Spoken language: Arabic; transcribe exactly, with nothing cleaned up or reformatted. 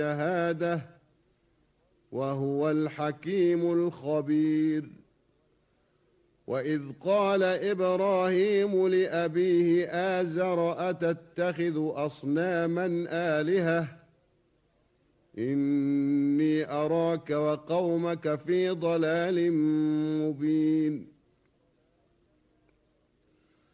شهادة وهو الحكيم الخبير. وإذ قال إبراهيم لأبيه آزر أتتخذ أصناما آلهة إني أراك وقومك في ضلال مبين.